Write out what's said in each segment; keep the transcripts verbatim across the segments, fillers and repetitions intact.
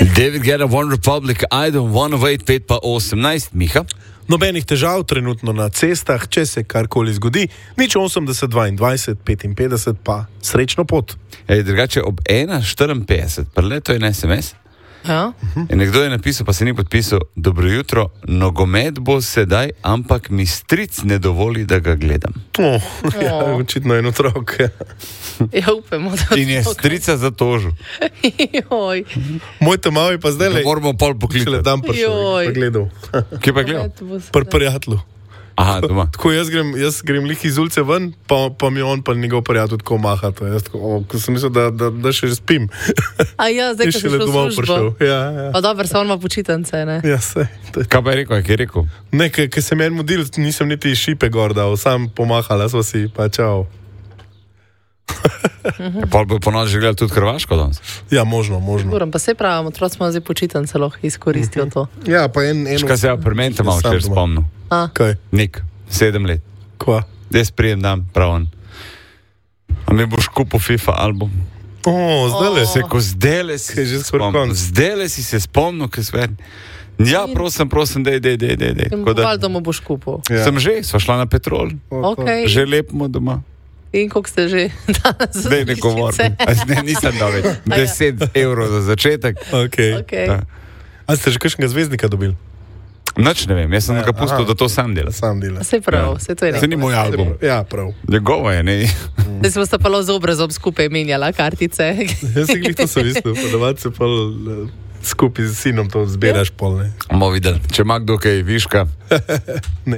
David Guetta, One Republic, I don't wanna wait, pet pa osemnajst, Miha. Nobenih težav trenutno na cestah, če se karkoli zgodi, nič osemdeset, dvaindvajset, petinpetdeset, pa srečno pot. Ej, drugače ob ena štiriinpetdeset, preleto je en es em es. Ja. In nekdo je napisal, pa se ni podpisal, dobro jutro, nogomet bo sedaj, ampak mi stric ne dovoli, da ga gledam. Oh, ja, očitno je en otrok. Ja, upemo, da In je strica zatožil. Joj. Moj temavi pa zdaj le. Moramo pol poklicati. Šele dan prišel, Joj. pa gledal. Kje pa je gledal? Pri prijatelju. Aha, doma. Tako jaz grem, jaz grem lih iz ulice ven, pa, pa mi on pa njegov prijatelj tako maha. To. Jaz tako, o, ko sem mislil, da, da, da še spim. A ja, zdaj, ko si šel v službo. Ja, ja. Pa dobro, se on ima počitance, ne? Ja, sej. Kaj pa je rekel, kaj je rekel? Ne, ker sem en modil, nisem niti šipe gor dal, sam pomahala sva si, pa čau. Pol bo ponoči že gledal tudi Hrvaško danes. Ja, možno, možno. Uram, pa se pravimo, otroci smo zdaj počitance, lahko izkoristijo to. Ja, pa en... en Škaj se ja pri meni te malo včeraj spomnil. A? Kaj? Nik, sedem let. Kva? Jaz prijem dan, prav on. A mi boš kupil FIFA album? O, zdajle. Se ko zdajle si Kaj, že se skoro spomnil. konc. Zdajle si se spomnil, kaj svet. Ja, prosim, prosim, dej, dej, dej, dej, dej. Tako da- Hvala, da mu boš kupil. Ja. Sem že, sva šla na Petrol. Okay. Že lepimo doma. In koliko ste že danes Zdaj ne govorim. Ne, nisem dal več. Deset evrov za začetek. Okay. Okay. Da. A ste že kakšnega zvezdnika dobili? Nič ne vem, jaz sem Ja, ga pustil, aha. da to sam dela. Sam dela. Sej prav, sej to je To ni nekaj. moj album. Ja, prav. Njegovo je, ne? Zdaj smo sta pa z obrazom skupaj menjala kartice. Jaz si glih to sem isto, podavati se pol eh, skupaj z sinom to zbiraš pol, ne. Bomo videli, če ima kdo kaj viška. Ne.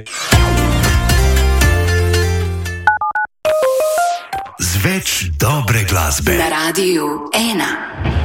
Z več dobre glasbe. Na Radiu ena.